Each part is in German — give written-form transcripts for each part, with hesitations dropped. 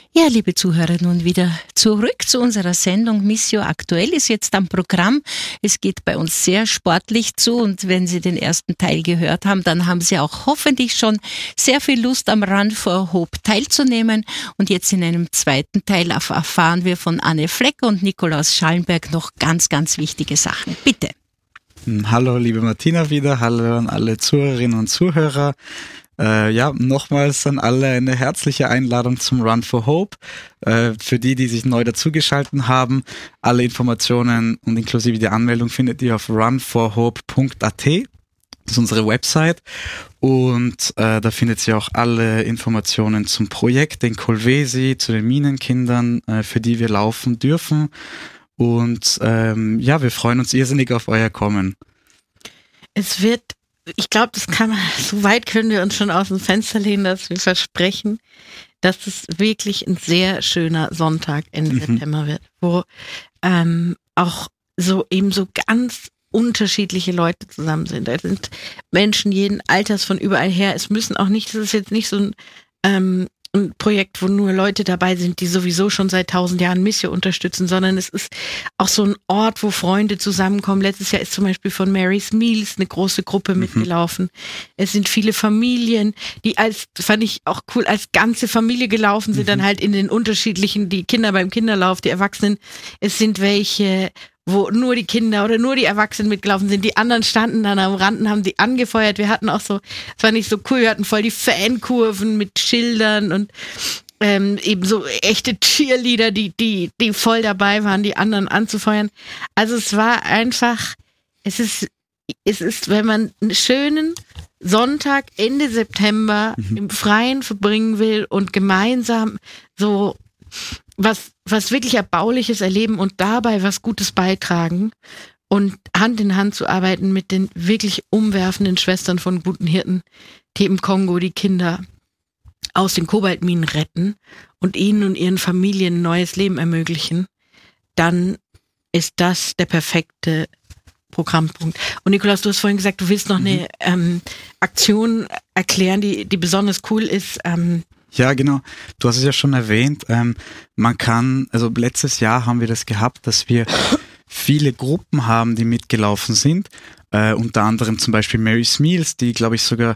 Ja, liebe Zuhörer, nun wieder zurück zu unserer Sendung Missio Aktuell ist jetzt am Programm. Es geht bei uns sehr sportlich zu und wenn Sie den ersten Teil gehört haben, dann haben Sie auch hoffentlich schon sehr viel Lust am Run for Hope teilzunehmen. Und jetzt in einem zweiten Teil erfahren wir von Anne Fleck und Nikolaus Schallenberg noch ganz, ganz wichtige Sachen. Bitte. Hallo, liebe Martina wieder. Hallo an alle Zuhörerinnen und Zuhörer. Nochmals an alle eine herzliche Einladung zum Run for Hope. Für die sich neu dazugeschaltet haben, alle Informationen und inklusive die Anmeldung findet ihr auf runforhope.at. Das ist unsere Website. Und da findet ihr auch alle Informationen zum Projekt in Kolwezi, zu den Minenkindern, für die wir laufen dürfen. Und wir freuen uns irrsinnig auf euer Kommen. Ich glaube, so weit können wir uns schon aus dem Fenster lehnen, dass wir versprechen, dass es wirklich ein sehr schöner Sonntag Ende September wird, wo auch so ganz unterschiedliche Leute zusammen sind. Da sind Menschen jeden Alters von überall her. Es ist jetzt nicht so ein Projekt, wo nur Leute dabei sind, die sowieso schon seit 1000 Jahren Missio unterstützen, sondern es ist auch so ein Ort, wo Freunde zusammenkommen. Letztes Jahr ist zum Beispiel von Mary's Meals eine große Gruppe mitgelaufen. Es sind viele Familien, die fand ich auch cool, als ganze Familie gelaufen sind, dann halt in den unterschiedlichen, die Kinder beim Kinderlauf, die Erwachsenen. Es sind welche, wo nur die Kinder oder nur die Erwachsenen mitgelaufen sind. Die anderen standen dann am Rand und haben die angefeuert. Wir hatten auch das fand ich so cool, wir hatten voll die Fankurven mit Schildern und eben so echte Cheerleader, die voll dabei waren, die anderen anzufeuern. Also es war einfach, es ist, wenn man einen schönen Sonntag Ende September im Freien verbringen will und gemeinsam so was wirklich Erbauliches erleben und dabei was Gutes beitragen und Hand in Hand zu arbeiten mit den wirklich umwerfenden Schwestern von guten Hirten, die im Kongo die Kinder aus den Kobaltminen retten und ihnen und ihren Familien ein neues Leben ermöglichen, dann ist das der perfekte Programmpunkt. Und Nikolaus, du hast vorhin gesagt, du willst noch eine Aktion erklären, die besonders cool ist. Ja, genau. Du hast es ja schon erwähnt. Letztes Jahr haben wir das gehabt, dass wir viele Gruppen haben, die mitgelaufen sind. Unter anderem zum Beispiel Mary's Meals, die, glaube ich, sogar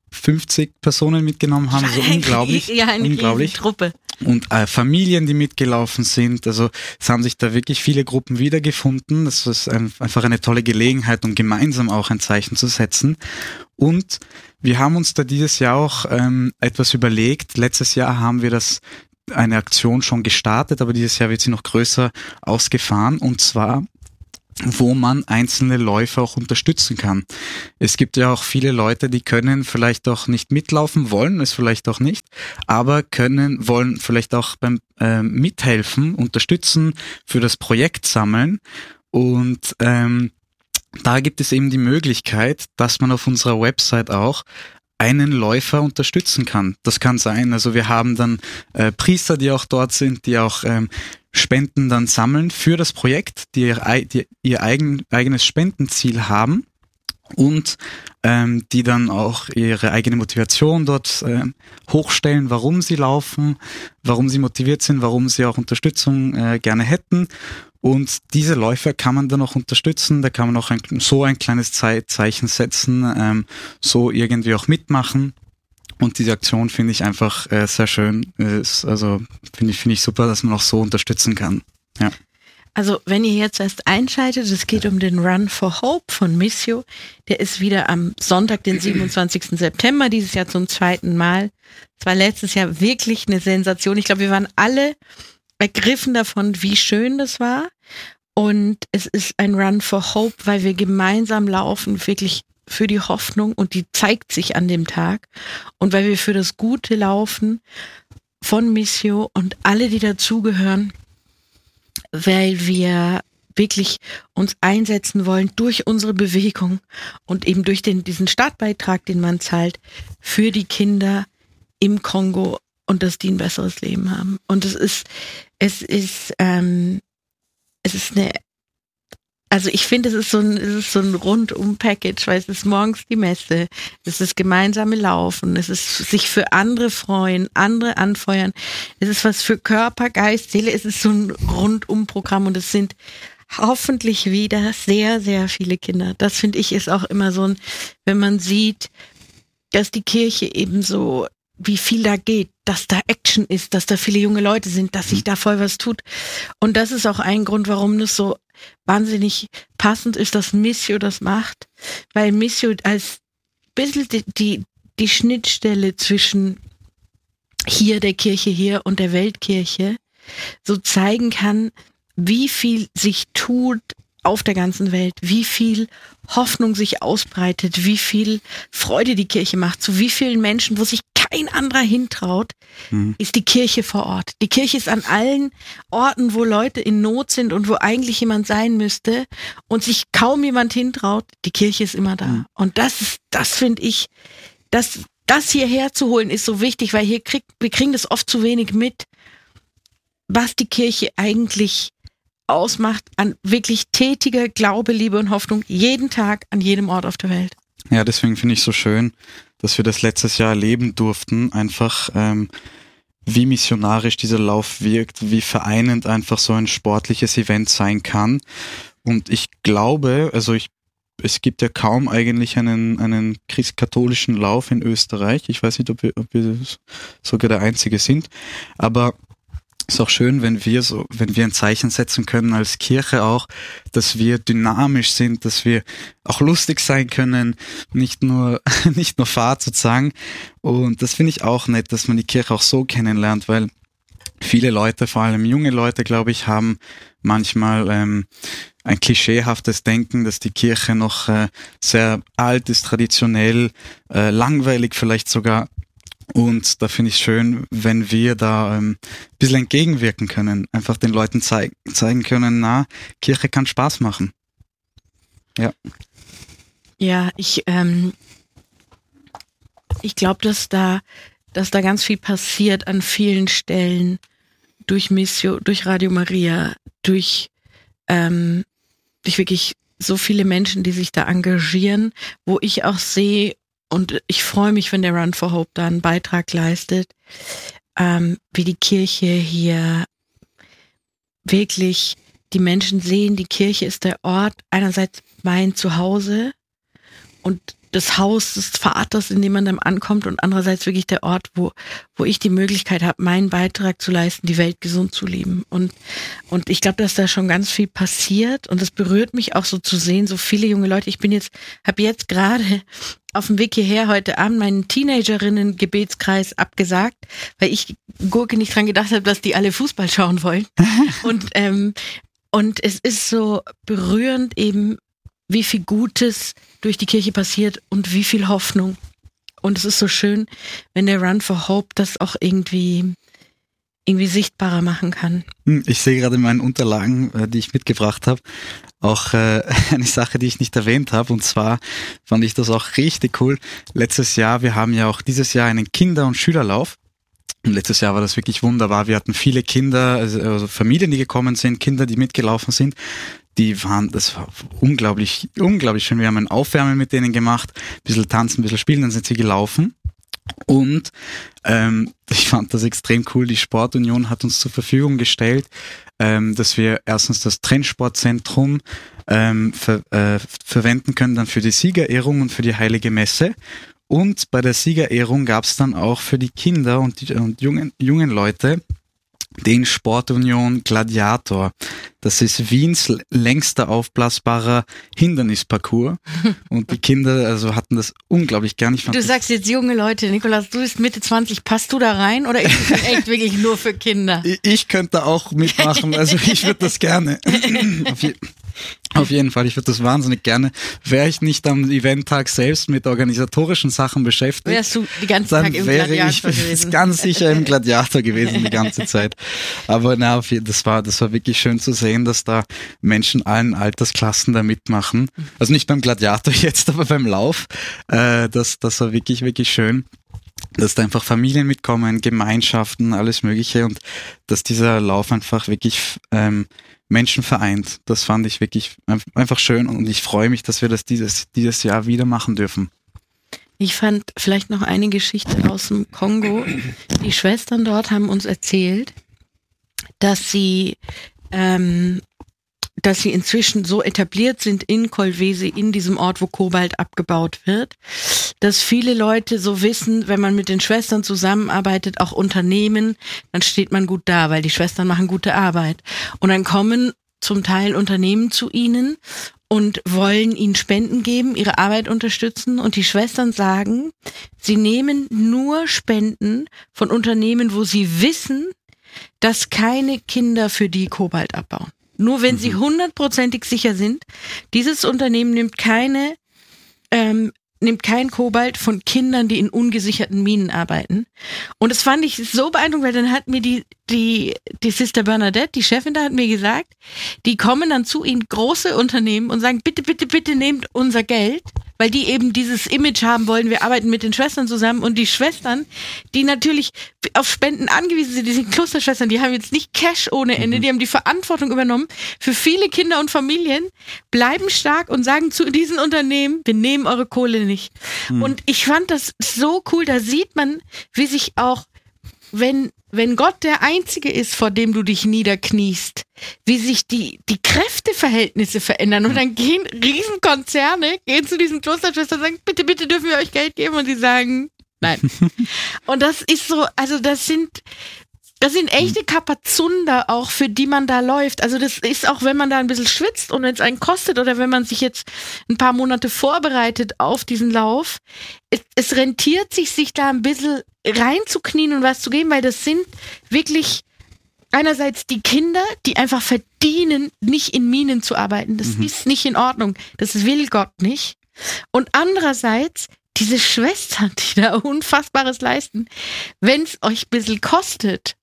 50 Personen mitgenommen haben. So unglaublich. Ja, eine unglaublich. Truppe. Und Familien, die mitgelaufen sind. Also es haben sich da wirklich viele Gruppen wiedergefunden. Das ist einfach eine tolle Gelegenheit, um gemeinsam auch ein Zeichen zu setzen. Und wir haben uns da dieses Jahr auch etwas überlegt. Letztes Jahr haben wir eine Aktion schon gestartet, aber dieses Jahr wird sie noch größer ausgefahren. Und zwar, wo man einzelne Läufer auch unterstützen kann. Es gibt ja auch viele Leute, die können vielleicht auch nicht mitlaufen, wollen es vielleicht auch nicht, aber wollen vielleicht auch beim Mithelfen, unterstützen, für das Projekt sammeln. Und da gibt es eben die Möglichkeit, dass man auf unserer Website auch einen Läufer unterstützen kann. Das kann sein, also wir haben dann Priester, die auch dort sind, die auch Spenden dann sammeln für das Projekt, die ihr eigenes Spendenziel haben und die dann auch ihre eigene Motivation dort hochstellen, warum sie laufen, warum sie motiviert sind, warum sie auch Unterstützung gerne hätten. Und diese Läufer kann man dann auch unterstützen, da kann man auch ein kleines Zeichen setzen, so irgendwie auch mitmachen. Und diese Aktion finde ich einfach sehr schön. Finde ich super, dass man auch so unterstützen kann. Ja. Also wenn ihr jetzt erst einschaltet, es geht um den Run for Hope von Missio. Der ist wieder am Sonntag, den 27. September, dieses Jahr zum 2. Mal. Es war letztes Jahr wirklich eine Sensation. Ich glaube, wir waren alle ergriffen davon, wie schön das war. Und es ist ein Run for Hope, weil wir gemeinsam laufen, wirklich für die Hoffnung, und die zeigt sich an dem Tag. Und weil wir für das Gute laufen von Missio und alle, die dazugehören, weil wir wirklich uns einsetzen wollen durch unsere Bewegung und eben durch diesen Startbeitrag, den man zahlt, für die Kinder im Kongo und dass die ein besseres Leben haben. Und es ist eine also ich finde, es ist so ein Rundum-Package, weil es ist morgens die Messe, es ist gemeinsame Laufen, es ist sich für andere freuen, andere anfeuern, es ist was für Körper, Geist, Seele, es ist so ein Rundum-Programm und es sind hoffentlich wieder sehr, sehr viele Kinder. Das finde ich ist auch immer so ein, wenn man sieht, dass die Kirche eben so, wie viel da geht, dass da Action ist, dass da viele junge Leute sind, dass sich da voll was tut. Und das ist auch ein Grund, warum das so wahnsinnig passend ist, dass Missio das macht, weil Missio als bisschen die Schnittstelle zwischen hier der Kirche hier und der Weltkirche so zeigen kann, wie viel sich tut auf der ganzen Welt, wie viel Hoffnung sich ausbreitet, wie viel Freude die Kirche macht, zu wie vielen Menschen, wo sich kein anderer hintraut, ist die Kirche vor Ort. Die Kirche ist an allen Orten, wo Leute in Not sind und wo eigentlich jemand sein müsste und sich kaum jemand hintraut, die Kirche ist immer da. Und das finde ich, das hierher zu holen ist so wichtig, weil wir kriegen das oft zu wenig mit, was die Kirche eigentlich ausmacht an wirklich tätiger Glaube, Liebe und Hoffnung jeden Tag an jedem Ort auf der Welt. Ja, deswegen finde ich so schön, dass wir das letztes Jahr erleben durften, einfach wie missionarisch dieser Lauf wirkt, wie vereinend einfach so ein sportliches Event sein kann. Und ich glaube, es gibt ja kaum eigentlich einen christkatholischen Lauf in Österreich. Ich weiß nicht, ob wir sogar der Einzige sind, aber ist auch schön, wenn wir ein Zeichen setzen können als Kirche auch, dass wir dynamisch sind, dass wir auch lustig sein können, nicht nur Fahrt sozusagen. Und das finde ich auch nett, dass man die Kirche auch so kennenlernt, weil viele Leute, vor allem junge Leute, glaube ich, haben manchmal ein klischeehaftes Denken, dass die Kirche noch sehr alt ist, traditionell, langweilig vielleicht sogar. Und da finde ich schön, wenn wir da ein bisschen entgegenwirken können, einfach den Leuten zeigen können, Kirche kann Spaß machen. Ja. Ja, ich glaube, dass da ganz viel passiert an vielen Stellen durch Missio, durch Radio Maria, durch wirklich so viele Menschen, die sich da engagieren, wo ich auch sehe, und ich freue mich, wenn der Run for Hope da einen Beitrag leistet, wie die Kirche hier wirklich die Menschen sehen, die Kirche ist der Ort, einerseits mein Zuhause und das Haus des Vaters, in dem man dann ankommt und andererseits wirklich der Ort, wo ich die Möglichkeit habe, meinen Beitrag zu leisten, die Welt gesund zu leben. Und ich glaube, dass da schon ganz viel passiert und es berührt mich auch so zu sehen, so viele junge Leute. Ich habe jetzt gerade auf dem Weg hierher heute Abend meinen Teenagerinnen-Gebetskreis abgesagt, weil ich Gurke nicht dran gedacht habe, dass die alle Fußball schauen wollen. Und es ist so berührend eben, wie viel Gutes durch die Kirche passiert und wie viel Hoffnung. Und es ist so schön, wenn der Run for Hope das auch irgendwie sichtbarer machen kann. Ich sehe gerade in meinen Unterlagen, die ich mitgebracht habe, auch eine Sache, die ich nicht erwähnt habe. Und zwar fand ich das auch richtig cool. Letztes Jahr, wir haben ja auch dieses Jahr einen Kinder- und Schülerlauf. Und letztes Jahr war das wirklich wunderbar. Wir hatten viele Kinder, also Familien, die gekommen sind, Kinder, die mitgelaufen sind. Das war unglaublich, unglaublich schön. Wir haben ein Aufwärmen mit denen gemacht, ein bisschen tanzen, ein bisschen spielen, dann sind sie gelaufen. Und ich fand das extrem cool. Die Sportunion hat uns zur Verfügung gestellt, dass wir erstens das Trennsportzentrum verwenden können dann für die Siegerehrung und für die Heilige Messe. Und bei der Siegerehrung gab es dann auch für die Kinder und jungen Leute den Sportunion Gladiator. Das ist Wiens längster aufblasbarer Hindernisparcours. Und die Kinder hatten das unglaublich gern. Du sagst jetzt junge Leute, Nikolaus, du bist Mitte 20, passt du da rein oder ist das echt wirklich nur für Kinder? Ich könnte auch mitmachen, also ich würde das gerne. Auf jeden Fall, ich würde das wahnsinnig gerne. Wäre ich nicht am Eventtag selbst mit organisatorischen Sachen beschäftigt, wärst du die ganze Zeit im Gladiator gewesen. Ich ganz sicher im Gladiator gewesen die ganze Zeit. Aber das war wirklich schön zu sehen, dass da Menschen allen Altersklassen da mitmachen. Also nicht beim Gladiator jetzt, aber beim Lauf. Das war wirklich, wirklich schön. Dass da einfach Familien mitkommen, Gemeinschaften, alles Mögliche und dass dieser Lauf einfach wirklich Menschen vereint. Das fand ich wirklich einfach schön und ich freue mich, dass wir das dieses Jahr wieder machen dürfen. Ich fand vielleicht noch eine Geschichte aus dem Kongo. Die Schwestern dort haben uns erzählt, dass sie inzwischen so etabliert sind in Kolwezi, in diesem Ort, wo Kobalt abgebaut wird, dass viele Leute so wissen, wenn man mit den Schwestern zusammenarbeitet, auch Unternehmen, dann steht man gut da, weil die Schwestern machen gute Arbeit. Und dann kommen zum Teil Unternehmen zu ihnen und wollen ihnen Spenden geben, ihre Arbeit unterstützen. Und die Schwestern sagen, sie nehmen nur Spenden von Unternehmen, wo sie wissen, dass keine Kinder für die Kobalt abbauen. Nur wenn sie 100%ig sicher sind, dieses Unternehmen nimmt kein Kobalt von Kindern, die in ungesicherten Minen arbeiten. Und das fand ich so beeindruckend, weil dann hat mir die Sister Bernadette, die Chefin da, hat mir gesagt, die kommen dann zu ihnen, große Unternehmen, und sagen, bitte, bitte, bitte nehmt unser Geld, weil die eben dieses Image haben wollen, wir arbeiten mit den Schwestern zusammen. Und die Schwestern, die natürlich auf Spenden angewiesen sind, die sind Klosterschwestern, die haben jetzt nicht Cash ohne Ende, die haben die Verantwortung übernommen für viele Kinder und Familien, bleiben stark und sagen zu diesen Unternehmen, wir nehmen eure Kohle nicht. Und ich fand das so cool, da sieht man, wie sich auch, wenn Gott der Einzige ist, vor dem du dich niederkniest, wie sich die Kräfteverhältnisse verändern. Und dann gehen Riesenkonzerne, gehen zu diesen Klosterschwestern und sagen, bitte, bitte dürfen wir euch Geld geben? Und die sagen, nein. Und das ist so, also das sind echte Kapazunder auch, für die man da läuft. Also das ist auch, wenn man da ein bisschen schwitzt und wenn es einen kostet oder wenn man sich jetzt ein paar Monate vorbereitet auf diesen Lauf, es rentiert sich da ein bisschen reinzuknien und was zu geben, weil das sind wirklich einerseits die Kinder, die einfach verdienen, nicht in Minen zu arbeiten. Das ist nicht in Ordnung. Das will Gott nicht. Und andererseits diese Schwestern, die da Unfassbares leisten, wenn es euch ein bisschen kostet,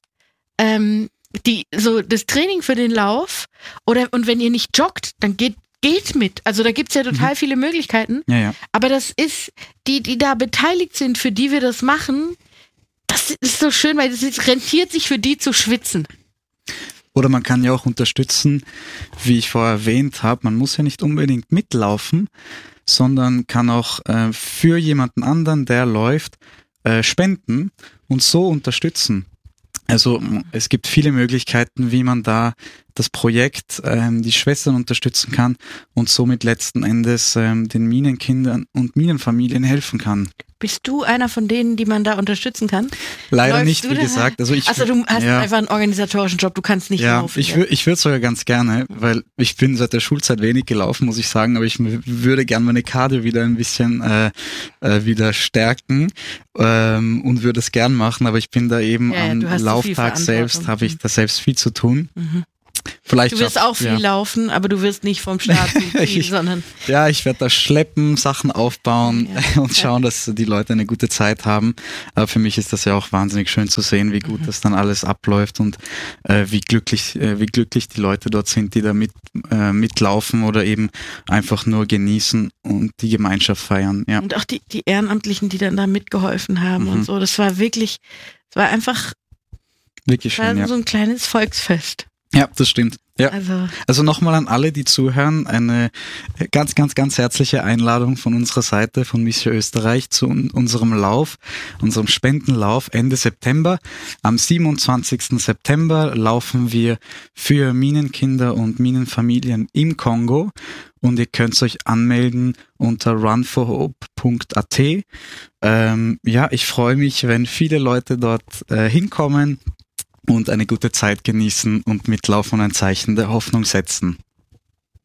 das Training für den Lauf und wenn ihr nicht joggt, dann geht mit. Also da gibt's ja total viele Möglichkeiten. Ja. Aber das ist, die da beteiligt sind, für die wir das machen, das ist so schön, weil es rentiert sich für die zu schwitzen. Oder man kann ja auch unterstützen, wie ich vorher erwähnt habe, man muss ja nicht unbedingt mitlaufen, sondern kann auch für jemanden anderen, der läuft, spenden und so unterstützen. Also es gibt viele Möglichkeiten, wie man da das Projekt, die Schwestern unterstützen kann und somit letzten Endes den Minenkindern und Minenfamilien helfen kann. Bist du einer von denen, die man da unterstützen kann? Leider nicht, wie gesagt. Also du hast einfach einen organisatorischen Job, du kannst nicht laufen. Ich würde sogar ganz gerne, weil ich bin seit der Schulzeit wenig gelaufen, muss ich sagen, aber ich würde gerne meine Cardio wieder ein bisschen wieder stärken und würde es gern machen, aber ich bin da eben am Lauftag selbst, habe ich da selbst viel zu tun. Vielleicht du wirst auch viel laufen, aber du wirst nicht vom Start ziehen, sondern... Ja, ich werde da schleppen, Sachen aufbauen und schauen, dass die Leute eine gute Zeit haben. Aber für mich ist das ja auch wahnsinnig schön zu sehen, wie gut das dann alles abläuft und wie glücklich die Leute dort sind, die da mitlaufen oder eben einfach nur genießen und die Gemeinschaft feiern. Ja. Und auch die Ehrenamtlichen, die dann da mitgeholfen haben und so. Das war einfach wirklich schön, so ein kleines Volksfest. Ja, das stimmt. Ja. Also nochmal an alle, die zuhören, eine ganz, ganz, ganz herzliche Einladung von unserer Seite von Missio Österreich zu unserem Lauf, unserem Spendenlauf Ende September. Am 27. September laufen wir für Minenkinder und Minenfamilien im Kongo und ihr könnt euch anmelden unter runforhope.at. Ich freue mich, wenn viele Leute dort hinkommen und eine gute Zeit genießen und mitlaufen und ein Zeichen der Hoffnung setzen.